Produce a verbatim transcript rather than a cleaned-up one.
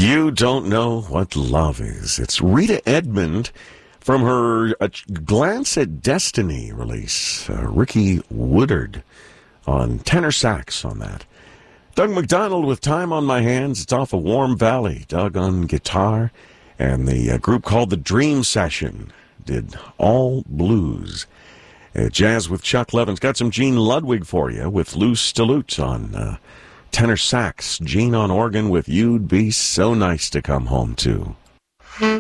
You Don't Know What Love Is. It's Rita Edmond from her A Glance at Destiny release. Uh, Ricky Woodard on tenor sax on that. Doug McDonald with Time on My Hands. It's off of Warm Valley. Doug on guitar. And the uh, group called The Dream Session did All Blues. Uh, jazz with Chuck Levins. Got some Gene Ludwig for you with Lou Stallute on uh, tenor sax. Gene on organ with You'd Be So Nice to Come Home To.